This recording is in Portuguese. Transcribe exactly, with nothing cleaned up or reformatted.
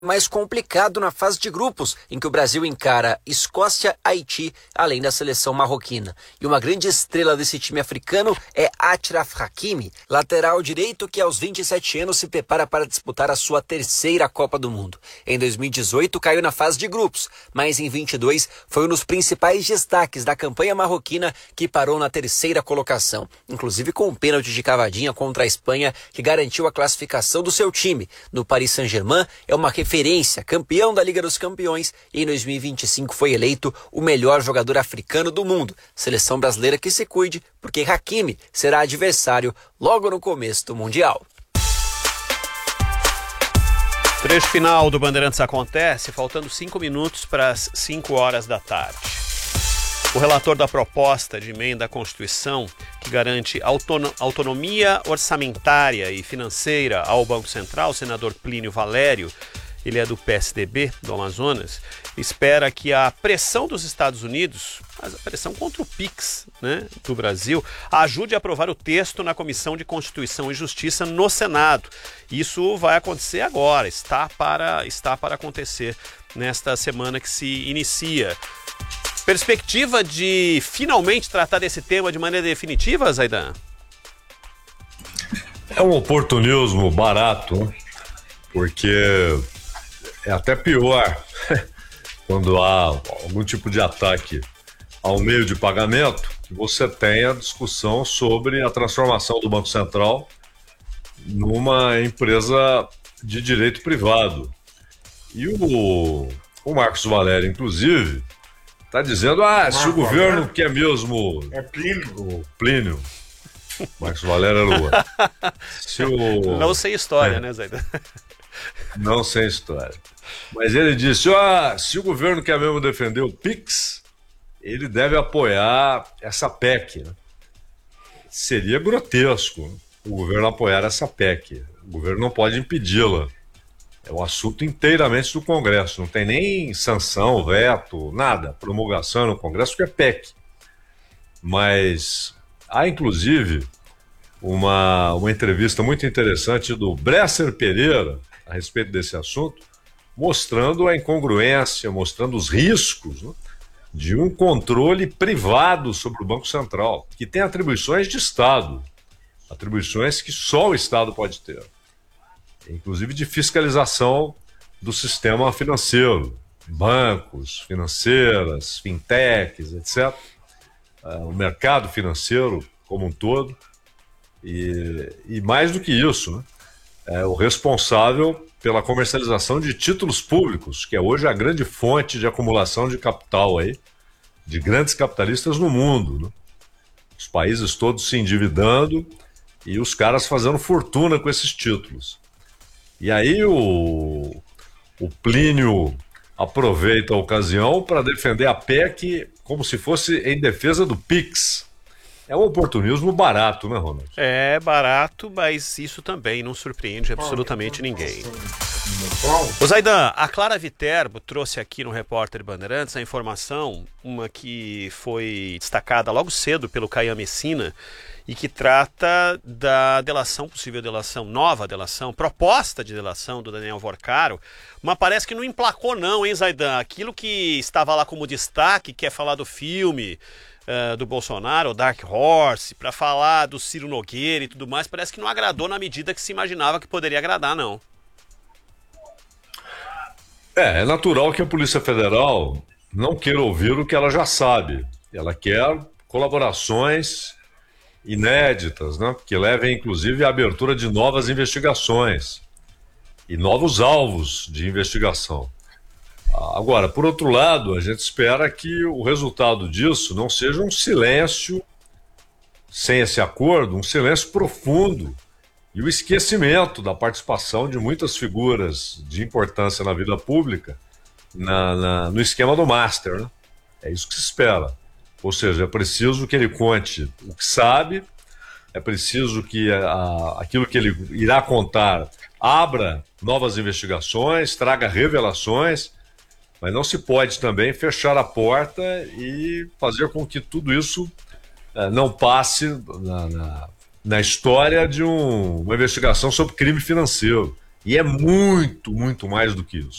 mais complicado na fase de grupos, em que o Brasil encara Escócia, Haiti, além da seleção marroquina. E uma grande estrela desse time africano é Achraf Hakimi, lateral direito que aos vinte e sete anos se prepara para disputar a sua terceira Copa do Mundo. Em dois mil e dezoito caiu na fase de grupos, mas em vinte e dois foi um dos principais destaques da campanha marroquina, que parou na terceira colocação, inclusive com um pênalti de cavadinha contra a Espanha que garantiu a classificação do seu time. No Paris Saint-Germain é uma referência referência, campeão da Liga dos Campeões, e em dois mil e vinte e cinco foi eleito o melhor jogador africano do mundo. Seleção brasileira que se cuide, porque Hakimi será adversário logo no começo do Mundial. Trecho final do Bandeirantes acontece, faltando cinco minutos para as cinco horas da tarde. O relator da proposta de emenda à Constituição, que garante autono- autonomia orçamentária e financeira ao Banco Central, o senador Plínio Valério, ele é do P S D B, do Amazonas, espera que a pressão dos Estados Unidos, a pressão contra o Pix, né, do Brasil, ajude a aprovar o texto na Comissão de Constituição e Justiça no Senado. Isso vai acontecer agora, está para, está para acontecer nesta semana que se inicia. Perspectiva de finalmente tratar desse tema de maneira definitiva, Zaidan? É um oportunismo barato, porque é até pior quando há algum tipo de ataque ao meio de pagamento, que você tem a discussão sobre a transformação do Banco Central numa empresa de direito privado. E o, o Marcos Valério, inclusive, está dizendo, ah, se o governo quer mesmo... É Plínio. O Plínio. Marcos Valério é Lua. Se o... Não sei história, é. né, Zaidan? Não sei história. Mas ele disse, ah, se o governo quer mesmo defender o Pix, ele deve apoiar essa P E C. Né? Seria grotesco, né, o governo apoiar essa P E C. O governo não pode impedi-la. É um assunto inteiramente do Congresso. Não tem nem sanção, veto, nada. Promulgação no Congresso, que é P E C. Mas há, inclusive, uma, uma entrevista muito interessante do Bresser Pereira a respeito desse assunto, mostrando a incongruência, mostrando os riscos, né, de um controle privado sobre o Banco Central, que tem atribuições de Estado, atribuições que só o Estado pode ter, inclusive de fiscalização do sistema financeiro, bancos, financeiras, fintechs, etcétera, o mercado financeiro como um todo, e, e mais do que isso, né, é o responsável pela comercialização de títulos públicos, que é hoje a grande fonte de acumulação de capital aí, de grandes capitalistas no mundo, né? Os países todos se endividando e os caras fazendo fortuna com esses títulos. E aí o, o Plínio aproveita a ocasião para defender a P E C como se fosse em defesa do Pix. É um oportunismo barato, né, Ronald? É barato, mas isso também não surpreende absolutamente ninguém. Ô Zaidan, a Clara Viterbo trouxe aqui no Repórter Bandeirantes a informação, uma que foi destacada logo cedo pelo Caian Messina, e que trata da delação, possível delação, nova delação, proposta de delação do Daniel Vorcaro, mas parece que não emplacou não, hein, Zaidan? Aquilo que estava lá como destaque, que é falar do filme uh, do Bolsonaro, o Dark Horse, para falar do Ciro Nogueira e tudo mais, parece que não agradou na medida que se imaginava que poderia agradar, não. É, é natural que a Polícia Federal não queira ouvir o que ela já sabe. Ela quer colaborações inéditas, né, que levem inclusive à abertura de novas investigações e novos alvos de investigação. Agora, por outro lado, a gente espera que o resultado disso não seja um silêncio sem esse acordo, um silêncio profundo e o esquecimento da participação de muitas figuras de importância na vida pública na, na, no esquema do Master, né? É isso que se espera. Ou seja, é preciso que ele conte o que sabe, é preciso que a, aquilo que ele irá contar abra novas investigações, traga revelações, mas não se pode também fechar a porta e fazer com que tudo isso é, não passe na, na, na história de um, uma investigação sobre crime financeiro. E é muito, muito mais do que isso.